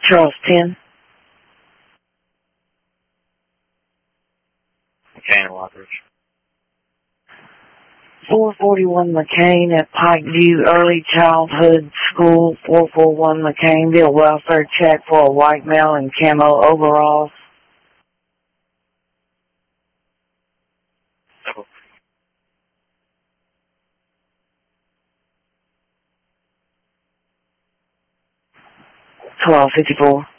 Charles 10. McCain, Lockridge. 441 McCain at Pikeview Early Childhood School. 441 McCain, did a welfare check for a white male in camo overalls. Oh. 1254.